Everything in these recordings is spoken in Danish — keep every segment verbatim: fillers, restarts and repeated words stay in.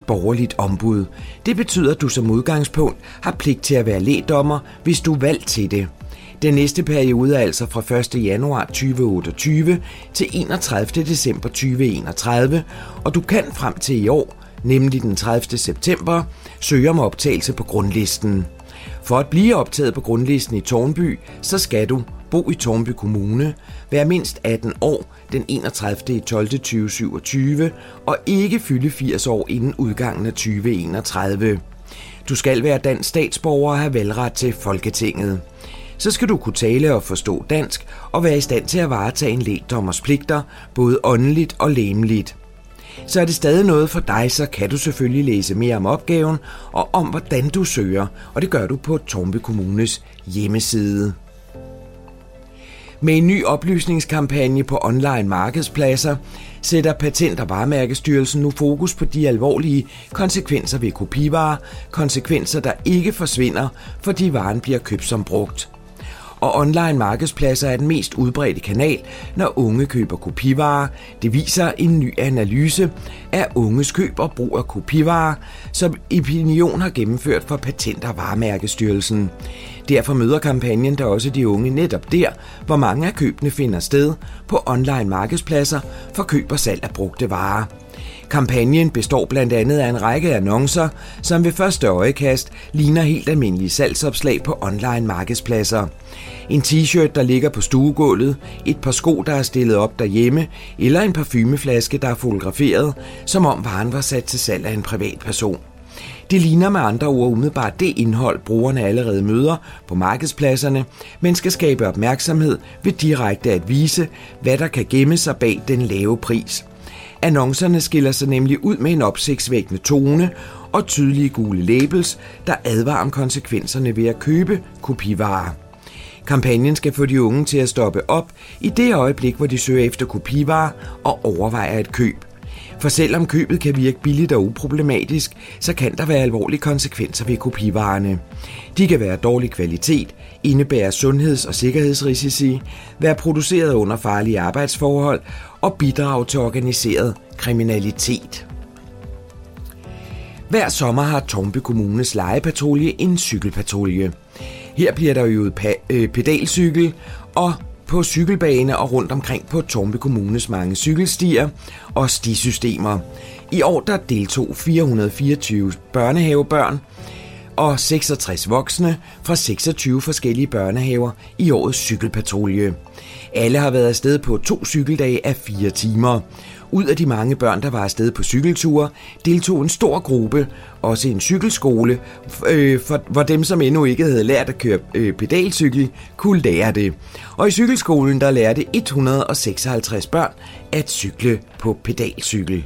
borgerligt ombud. Det betyder, at du som udgangspunkt har pligt til at være lægdommer, hvis du er valgt til det. Den næste periode er altså fra første januar to tusind otteogtyve til enogtredivte december to tusind enogtredive, og du kan frem til i år, nemlig den tredivte september, søge om optagelse på grundlisten. For at blive optaget på grundlisten i Tårnby, så skal du bo i Tårnby Kommune, være mindst atten år den enogtredivte tolvte to tusind syvogtyve og ikke fylde firs år inden udgangen af to tusind enogtredive. Du skal være dansk statsborger og have valgret til Folketinget. Så skal du kunne tale og forstå dansk og være i stand til at varetage en lægdommers pligter, både åndeligt og legemligt. Så er det stadig noget for dig, så kan du selvfølgelig læse mere om opgaven og om, hvordan du søger, og det gør du på Tårnby Kommunes hjemmeside. Med en ny oplysningskampagne på online markedspladser sætter Patent- og Varemærkestyrelsen nu fokus på de alvorlige konsekvenser ved kopivarer, konsekvenser der ikke forsvinder, fordi varen bliver købt som brugt. Og online markedspladser er den mest udbredte kanal, når unge køber kopivarer. Det viser en ny analyse af unges køb og brug af kopivarer, som Epinion har gennemført for Patent- og Varemærkestyrelsen. Derfor møder kampagnen der også de unge netop der, hvor mange af købene finder sted på online markedspladser for køb og salg af brugte varer. Kampagnen består blandt andet af en række annoncer, som ved første øjekast ligner helt almindelige salgsopslag på online markedspladser. En t-shirt, der ligger på stuegulvet, et par sko, der er stillet op derhjemme, eller en parfumeflaske, der er fotograferet, som om varen var sat til salg af en privatperson. Det ligner med andre ord umiddelbart det indhold, brugerne allerede møder på markedspladserne, men skal skabe opmærksomhed ved direkte at vise, hvad der kan gemme sig bag den lave pris. Annoncerne skiller sig nemlig ud med en opsigtsvækkende tone og tydelige gule labels, der advarer om konsekvenserne ved at købe kopivarer. Kampagnen skal få de unge til at stoppe op i det øjeblik, hvor de søger efter kopivarer og overvejer et køb. For selvom købet kan virke billigt og uproblematisk, så kan der være alvorlige konsekvenser ved kopivarerne. De kan være dårlig kvalitet, indebære sundheds- og sikkerhedsrisici, være produceret under farlige arbejdsforhold og bidrage til organiseret kriminalitet. Hver sommer har Tårnby Kommunes lejepatrulje en cykelpatrulje. Her bliver der øvet pedalcykel og på cykelbane og rundt omkring på Tårnby Kommunes mange cykelstier og stisystemer. I år der deltog fire hundrede og fireogtyve børnehavebørn og seksogtres voksne fra seksogtyve forskellige børnehaver i årets cykelpatrulje. Alle har været afsted på to cykeldage af fire timer. Ud af de mange børn, der var afsted på cykelture, deltog en stor gruppe, også en cykelskole, øh, for, hvor dem, som endnu ikke havde lært at køre øh, pedalcykel, kunne lære det. Og i cykelskolen, der lærte et hundrede og seksoghalvtreds børn at cykle på pedalcykel.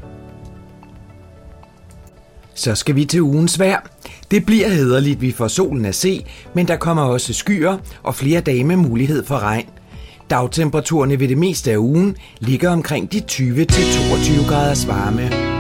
Så skal vi til ugens vejr. Det bliver hæderligt, vi får solen at se, men der kommer også skyer og flere dage med mulighed for regn. Dagtemperaturerne ved det meste af ugen ligger omkring de tyve til toogtyve graders varme.